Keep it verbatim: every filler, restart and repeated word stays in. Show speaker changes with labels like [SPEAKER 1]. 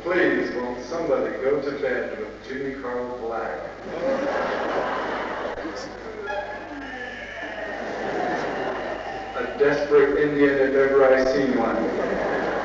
[SPEAKER 1] Please, won't somebody go to bed with Jimmy Carl Black? A desperate Indian if ever I seen one.